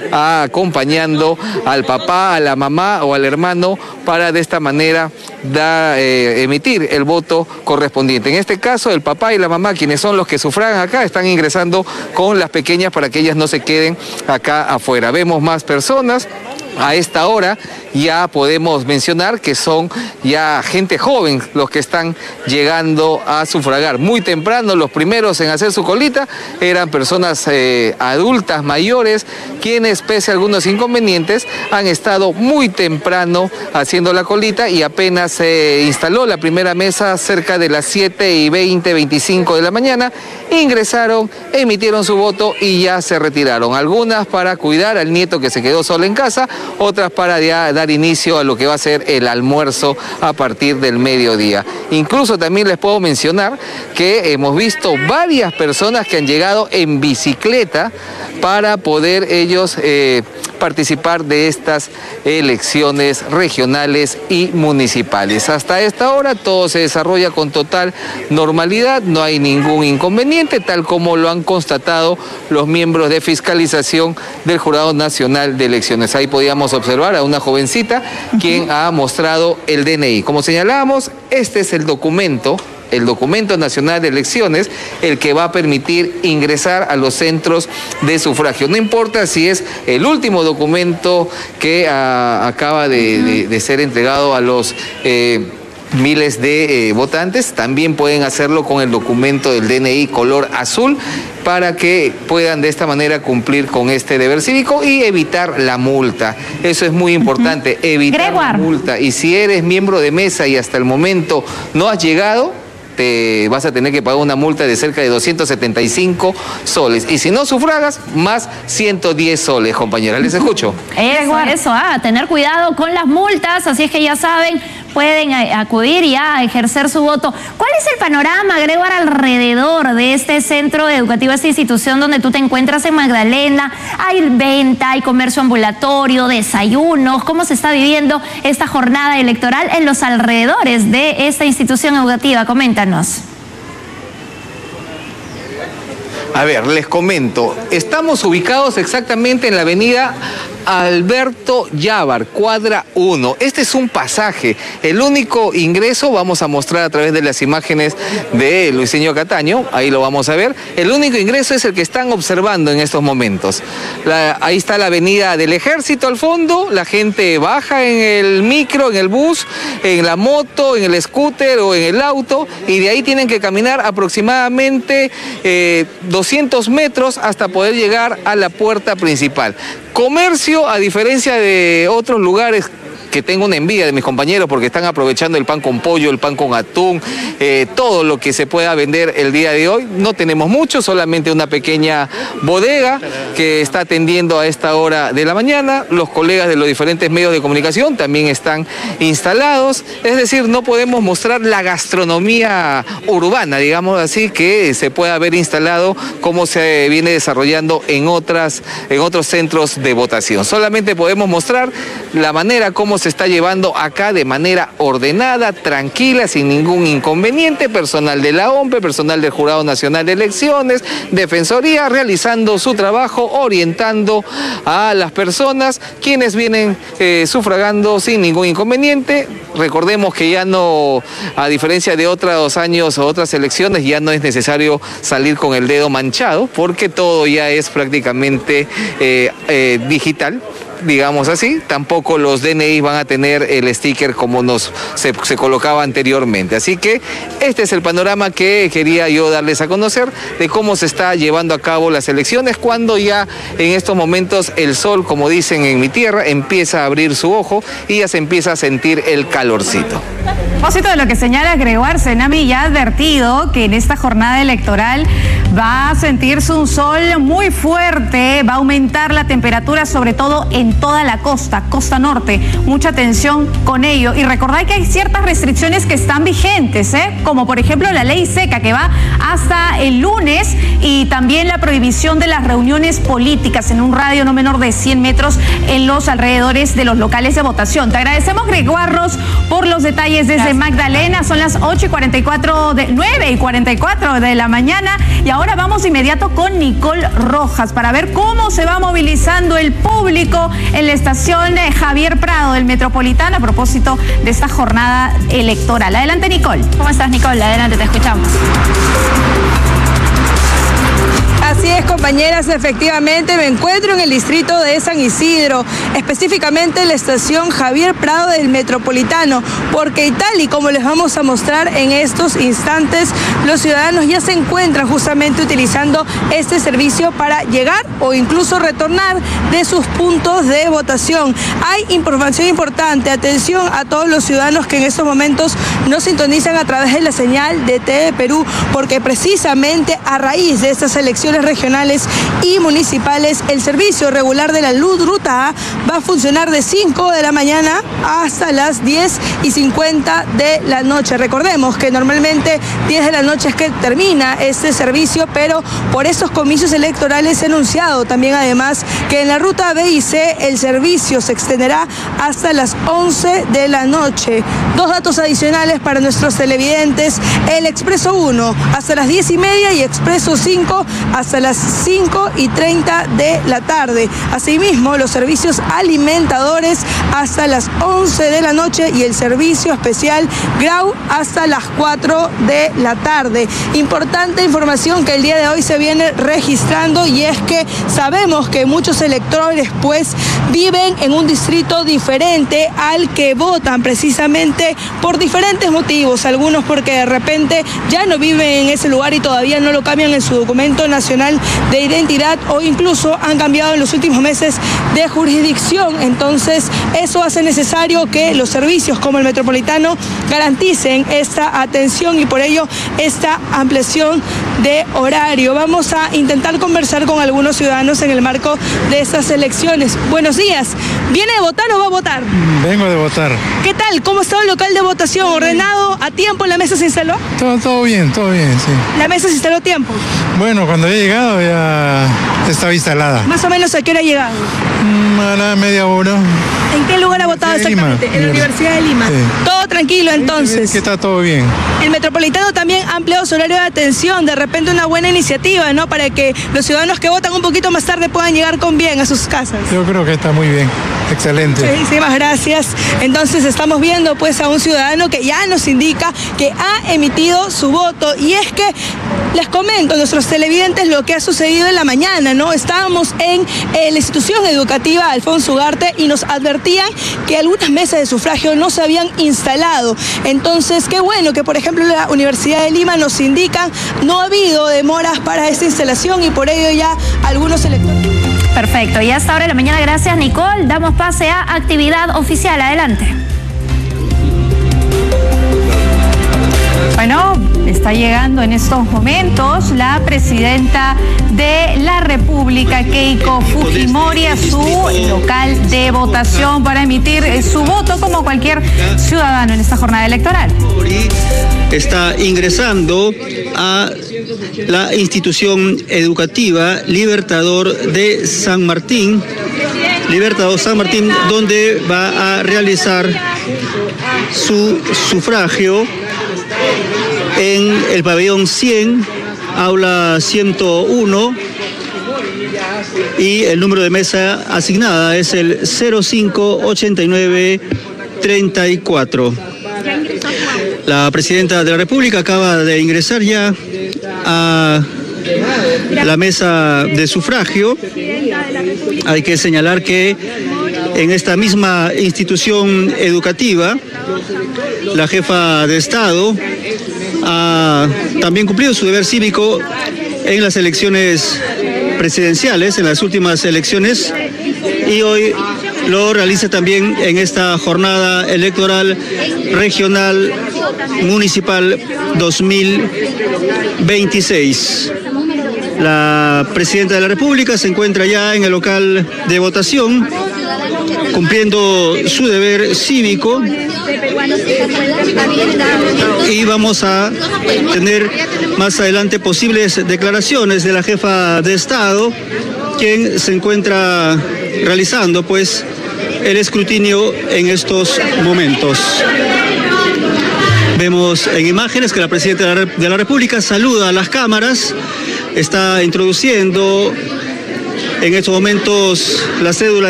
acompañando al papá, a la mamá o al hermano para de esta manera emitir el voto correspondiente. En este caso, el papá y la mamá, quienes son los que sufragan acá, están ingresando con las pequeñas para que ellas no se queden acá afuera. Vemos más personas. A esta hora ya podemos mencionar que son ya gente joven los que están llegando a sufragar. Muy temprano, los primeros en hacer su colita eran personas adultas, mayores, quienes pese a algunos inconvenientes han estado muy temprano haciendo la colita y apenas se instaló la primera mesa cerca de las 7:20, 25 de la mañana, ingresaron, emitieron su voto y ya se retiraron. Algunas para cuidar al nieto que se quedó solo en casa, otras para ya dar inicio a lo que va a ser el almuerzo a partir del mediodía. Incluso también les puedo mencionar que hemos visto varias personas que han llegado en bicicleta para poder ellos participar de estas elecciones regionales y municipales. Hasta esta hora todo se desarrolla con total normalidad, no hay ningún inconveniente, tal como lo han constatado los miembros de fiscalización del Jurado Nacional de Elecciones. Ahí podíamos observar a una jovencita quien ha mostrado el DNI. Como señalábamos, este es el documento nacional de elecciones, el que va a permitir ingresar a los centros de sufragio. No importa si es el último documento que acaba de ser entregado a los miles de votantes, también pueden hacerlo con el documento del DNI color azul para que puedan de esta manera cumplir con este deber cívico y evitar la multa. Eso es muy importante, evitar la multa. Y si eres miembro de mesa y hasta el momento no has llegado, te vas a tener que pagar una multa de cerca de 275 soles. Y si no sufragas, más 110 soles, compañera. Les escucho. Eso, tener cuidado con las multas, así es que ya saben, pueden acudir y a ejercer su voto. ¿Cuál es el panorama, Gregoire, alrededor de este centro educativo, esta institución donde tú te encuentras en Magdalena? ¿Hay venta, hay comercio ambulatorio, desayunos? ¿Cómo se está viviendo esta jornada electoral en los alrededores de esta institución educativa? Coméntanos. A ver, les comento. Estamos ubicados exactamente en la avenida Alberto Llávar, cuadra 1. Este es un pasaje. El único ingreso, vamos a mostrar a través de las imágenes de Luisinho Cataño, ahí lo vamos a ver. El único ingreso es el que están observando en estos momentos. Ahí está la avenida del Ejército al fondo, la gente baja en el micro, en el bus, en la moto, en el scooter o en el auto, y de ahí tienen que caminar aproximadamente 200 metros hasta poder llegar a la puerta principal. Comercio, a diferencia de otros lugares que tengo una envidia de mis compañeros porque están aprovechando el pan con pollo, el pan con atún, todo lo que se pueda vender el día de hoy. No tenemos mucho, solamente una pequeña bodega que está atendiendo a esta hora de la mañana. Los colegas de los diferentes medios de comunicación también están instalados. Es decir, no podemos mostrar la gastronomía urbana, digamos así, que se pueda haber instalado como se viene desarrollando en otros centros de votación. Solamente podemos mostrar la manera como se está llevando acá de manera ordenada, tranquila, sin ningún inconveniente. Personal de la OMPE, personal del Jurado Nacional de Elecciones, Defensoría, realizando su trabajo, orientando a las personas, quienes vienen sufragando sin ningún inconveniente. Recordemos que ya no, a diferencia de otros años o otras elecciones, ya no es necesario salir con el dedo manchado, porque todo ya es prácticamente digital, digamos así. Tampoco los DNI van a tener el sticker como se colocaba anteriormente. Así que este es el panorama que quería yo darles a conocer de cómo se está llevando a cabo las elecciones, cuando ya en estos momentos el sol, como dicen en mi tierra, empieza a abrir su ojo y ya se empieza a sentir el calorcito. A propósito de lo que señala Gregoire, Senami ya ha advertido que en esta jornada electoral va a sentirse un sol muy fuerte, va a aumentar la temperatura, sobre todo en en toda la costa norte. Mucha atención con ello. Y recordad que hay ciertas restricciones que están vigentes, como por ejemplo la ley seca que va hasta el lunes, y también la prohibición de las reuniones políticas en un radio no menor de 100 metros en los alrededores de los locales de votación. Te agradecemos, Gregoarros, por los detalles desde Magdalena. Son las 9:44 de la mañana, y ahora vamos de inmediato con Nicole Rojas para ver cómo se va movilizando el público en la estación Javier Prado del Metropolitano a propósito de esta jornada electoral. Adelante, Nicole. ¿Cómo estás, Nicole? Adelante, te escuchamos. Así es, compañeras, efectivamente me encuentro en el distrito de San Isidro, específicamente en la estación Javier Prado del Metropolitano, porque tal y como les vamos a mostrar en estos instantes, los ciudadanos ya se encuentran justamente utilizando este servicio para llegar o incluso retornar de sus puntos de votación. Hay información importante, atención a todos los ciudadanos que en estos momentos nos sintonizan a través de la señal de TV Perú, porque precisamente a raíz de estas elecciones regionales y municipales, el servicio regular de la luz ruta A va a funcionar de 5 de la mañana hasta las 10:50 de la noche. Recordemos que normalmente 10 de la noche es que termina este servicio, pero por estos comicios electorales se ha anunciado también además que en la ruta B y C el servicio se extenderá hasta las 11 de la noche. Dos datos adicionales para nuestros televidentes: el Expreso 1 hasta las 10:30 y Expreso 5 hasta las 5:30 de la tarde. Asimismo, los servicios alimentadores hasta las 11 de la noche y el servicio especial Grau hasta las 4 de la tarde. Importante información que el día de hoy se viene registrando, y es que sabemos que muchos electores pues viven en un distrito diferente al que votan, precisamente por diferentes motivos. Algunos porque de repente ya no viven en ese lugar y todavía no lo cambian en su documento nacional de identidad, o incluso han cambiado en los últimos meses de jurisdicción. Entonces eso hace necesario que los servicios como el Metropolitano garanticen esta atención y por ello esta ampliación de horario. Vamos a intentar conversar con algunos ciudadanos en el marco de estas elecciones. Buenos días. ¿Viene de votar o va a votar? Vengo de votar. ¿Qué tal? ¿Cómo está el local de votación? ¿Ordenado a tiempo? ¿La mesa se instaló? Todo bien, sí. ¿La mesa se instaló a tiempo? Bueno, cuando he llegado ya estaba instalada. ¿Más o menos a qué hora ha llegado? A la media hora. ¿En qué lugar ha votado exactamente? En la Universidad de Lima. Sí. Todo tranquilo entonces. Que está todo bien. El Metropolitano también ha ampliado su horario de atención, de repente una buena iniciativa, ¿no? Para que los ciudadanos que votan un poquito más tarde puedan llegar con bien a sus casas. Yo creo que está muy bien, excelente. Muchísimas gracias. Entonces estamos viendo pues a un ciudadano que ya nos indica que ha emitido su voto, y es que les comento a nuestros televidentes lo que ha sucedido en la mañana, ¿no? Estábamos en la institución educativa Alfonso Ugarte y nos advertían que algunas mesas de sufragio no se habían instalado. Entonces, qué bueno que, por ejemplo, la Universidad de Lima nos indican no ha habido demoras para esta instalación, y por ello ya algunos electores... Perfecto, y hasta ahora de la mañana, gracias, Nicole. Damos pase a actividad oficial. Adelante. Bueno, está llegando en estos momentos la presidenta de la República, Keiko Fujimori, a su local de votación para emitir su voto como cualquier ciudadano en esta jornada electoral. Está ingresando a la institución educativa Libertador San Martín, donde va a realizar su sufragio en el pabellón 100, aula 101, y el número de mesa asignada es el 058934. La presidenta de la República acaba de ingresar ya a la mesa de sufragio. Hay que señalar que en esta misma institución educativa, la jefa de Estado ha también cumplido su deber cívico en las elecciones presidenciales, en las últimas elecciones, y hoy lo realiza también en esta jornada electoral regional municipal 2026. La presidenta de la República se encuentra ya en el local de votación cumpliendo su deber cívico, y vamos a tener más adelante posibles declaraciones de la jefa de Estado, quien se encuentra realizando pues el escrutinio en estos momentos. Vemos en imágenes que la presidenta de la República saluda a las cámaras, está introduciendo en estos momentos la cédula